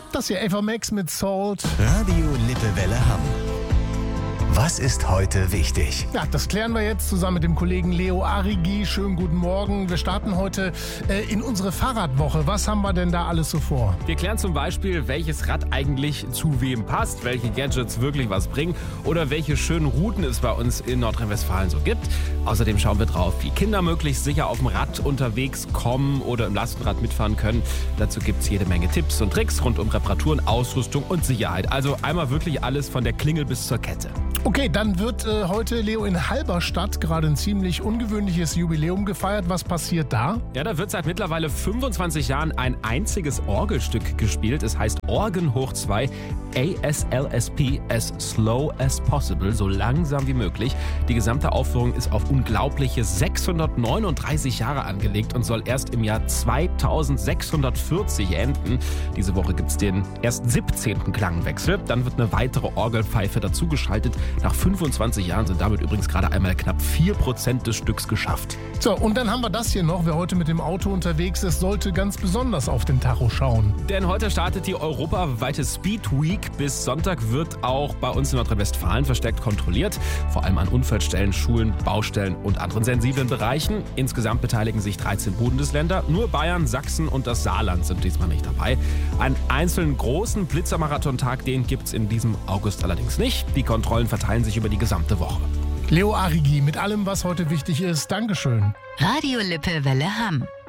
Das hier Ava Max mit Salt. Radio Lippewelle Hamm. Was ist heute wichtig? Ja, das klären wir jetzt zusammen mit dem Kollegen Leo Arrighi. Schönen guten Morgen. Wir starten heute in unsere Fahrradwoche. Was haben wir denn da alles so vor? Wir klären zum Beispiel, welches Rad eigentlich zu wem passt, welche Gadgets wirklich was bringen oder welche schönen Routen es bei uns in Nordrhein-Westfalen so gibt. Außerdem schauen wir drauf, wie Kinder möglichst sicher auf dem Rad unterwegs kommen oder im Lastenrad mitfahren können. Dazu gibt es jede Menge Tipps und Tricks rund um Reparaturen, Ausrüstung und Sicherheit. Also einmal wirklich alles von der Klingel bis zur Kette. Okay, dann wird heute, Leo, in Halberstadt gerade ein ziemlich ungewöhnliches Jubiläum gefeiert. Was passiert da? Ja, da wird seit mittlerweile 25 Jahren ein einziges Orgelstück gespielt. Es heißt Orgen hoch 2, ASLSP, as slow as possible, so langsam wie möglich. Die gesamte Aufführung ist auf unglaubliche 639 Jahre angelegt und soll erst im Jahr 2640 enden. Diese Woche gibt es den erst 17. Klangwechsel. Dann wird eine weitere Orgelpfeife dazugeschaltet. Nach 25 Jahren sind damit übrigens gerade einmal knapp 4% des Stücks geschafft. So, und dann haben wir das hier noch. Wer heute mit dem Auto unterwegs ist, sollte ganz besonders auf den Tacho schauen. Denn heute startet die europaweite Speed Week. Bis Sonntag wird auch bei uns in Nordrhein-Westfalen verstärkt kontrolliert. Vor allem an Unfallstellen, Schulen, Baustellen und anderen sensiblen Bereichen. Insgesamt beteiligen sich 13 Bundesländer. Nur Bayern, Sachsen und das Saarland sind diesmal nicht dabei. Einen einzelnen großen Blitzermarathontag, den gibt es in diesem August allerdings nicht. Die Kontrollen verteilen sich über die gesamte Woche. Leo Arrighi mit allem, was heute wichtig ist. Dankeschön. Radio Lippewelle Hamm.